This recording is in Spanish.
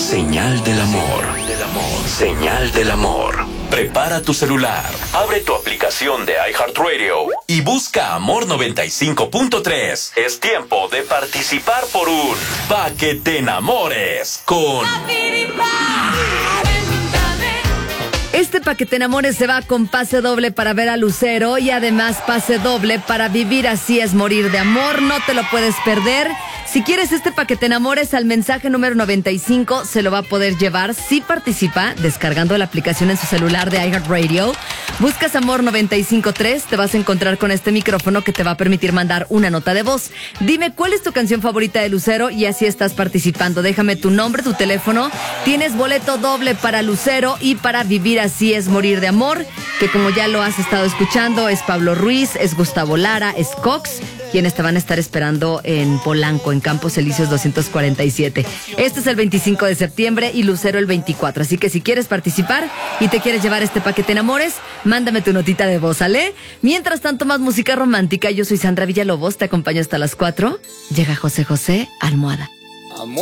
Señal del amor. Señal del amor. Prepara tu celular, abre tu aplicación de iHeartRadio y busca Amor 95.3. Es tiempo de participar por un Pa' que te enamores con... Este Pa' que te enamores se va con pase doble para ver a Lucero y además pase doble para Vivir así es morir de amor. No te lo puedes perder. Si quieres este Pa' que te enamores, al mensaje número 95 se lo va a poder llevar si participa descargando la aplicación en su celular de iHeartRadio. Buscas Amor 95.3, te vas a encontrar con este micrófono que te va a permitir mandar una nota de voz. Dime cuál es tu canción favorita de Lucero y así estás participando. Déjame tu nombre, tu teléfono. Tienes boleto doble para Lucero y para Vivir así es morir de amor, que como ya lo has estado escuchando, es Pablo Ruiz, es Gustavo Lara, es Cox, quienes te van a estar esperando en Polanco, en Campos Elíseos 247. Este es el 25 de septiembre y Lucero el 24. Así que si quieres participar y te quieres llevar este Pa' que te enamores, mándame tu notita de voz, ¿sale? Mientras tanto, más música romántica. Yo soy Sandra Villalobos, te acompaño hasta las 4. Llega José José, Almohada.